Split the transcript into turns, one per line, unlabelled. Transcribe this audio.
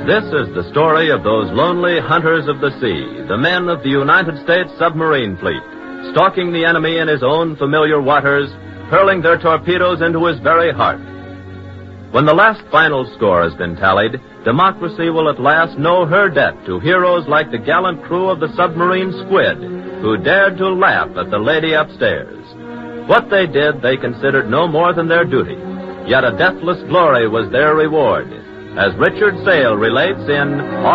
This is the story of those lonely hunters of the sea, the men of the United States submarine fleet, stalking the enemy in his own familiar waters, hurling their torpedoes into his very heart. When the last final score has been tallied, democracy will at last know her debt to heroes like the gallant crew of the submarine Squid, who dared to laugh at the lady upstairs. What they did they considered no more than their duty, yet a deathless glory was their reward, as Richard Sale relates in